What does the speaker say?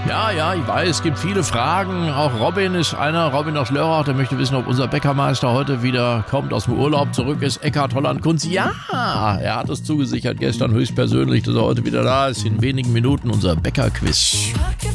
Ja, ich weiß, es gibt viele Fragen. Auch Robin ist einer, Robin aus Lörrach, der möchte wissen, ob unser Bäckermeister heute wieder kommt, aus dem Urlaub zurück ist. Eckhard Holland-Kunz, ja, er hat es zugesichert gestern höchstpersönlich, dass er heute wieder da ist. In wenigen Minuten unser Bäckerquiz.